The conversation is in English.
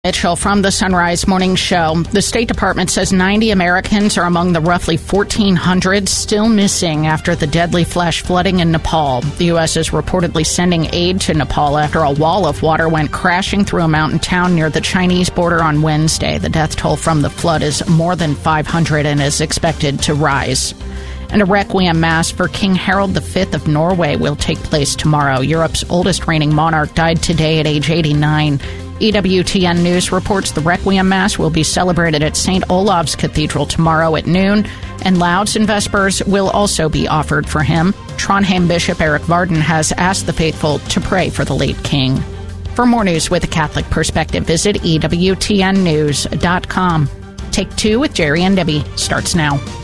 Mitchell from the Sunrise Morning Show. The State Department says 90 Americans are among the roughly 1,400 still missing after the deadly flash flooding in Nepal. The U.S. is reportedly sending aid to Nepal after a wall of water went crashing through a mountain town near the Chinese border on Wednesday. The death toll from the flood is more than 500 and is expected to rise. And a requiem mass for King Harald V of Norway will take place tomorrow. Europe's oldest reigning monarch died today at age 89. EWTN News reports the Requiem Mass will be celebrated at St. Olav's Cathedral tomorrow at noon, and Lauds and Vespers will also be offered for him. Trondheim Bishop Eric Varden has asked the faithful to pray for the late king. For more news with a Catholic perspective, visit EWTNnews.com. Take Two with Jerry and Debbie starts now.